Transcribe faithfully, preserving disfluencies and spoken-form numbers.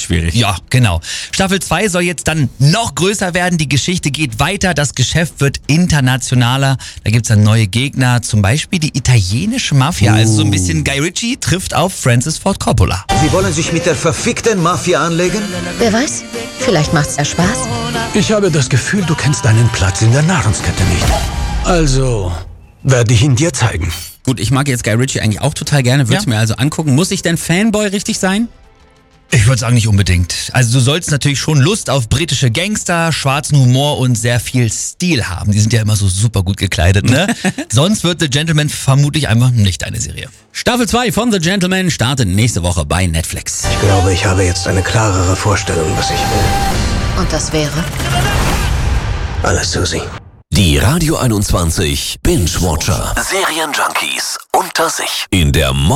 schwierig. Ja, genau. Staffel zwei soll jetzt dann noch größer werden. Die Geschichte geht weiter. Das Geschäft wird internationaler. Da gibt's dann neue Gegner. Zum Beispiel die italienische Mafia. Also so ein bisschen Guy Ritchie trifft auf Francis Ford Coppola. Sie wollen sich mit der verfickten Mafia anlegen? Wer weiß, vielleicht macht's ja Spaß. Ich habe das Gefühl, du kennst deinen Platz in der Nahrungskette nicht. Also, werde ich ihn dir zeigen. Gut, ich mag jetzt Guy Ritchie eigentlich auch total gerne, würde es Ja. mir also angucken. Muss ich denn Fanboy richtig sein? Ich würde sagen, nicht unbedingt. Also du sollst natürlich schon Lust auf britische Gangster, schwarzen Humor und sehr viel Stil haben. Die sind ja immer so super gut gekleidet, ne? Sonst wird The Gentleman vermutlich einfach nicht eine Serie. Staffel zwei von The Gentleman startet nächste Woche bei Netflix. Ich glaube, ich habe jetzt eine klarere Vorstellung, was ich will. Und das wäre? Alles Susi. Die Radio einundzwanzig Binge-Watcher. Serienjunkies unter sich. In der Mo